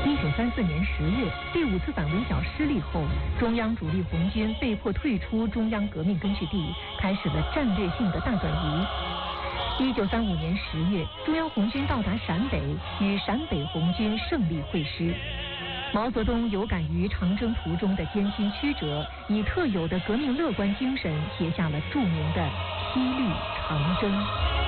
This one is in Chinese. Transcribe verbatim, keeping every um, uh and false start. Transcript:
一九三四年十月，第五次反围剿失利后，中央主力红军被迫退出中央革命根据地，开始了战略性的大转移。一九三五年十月，中央红军到达陕北，与陕北红军胜利会师。毛泽东有感于长征途中的艰辛曲折，以特有的革命乐观精神，写下了著名的《七律长征》。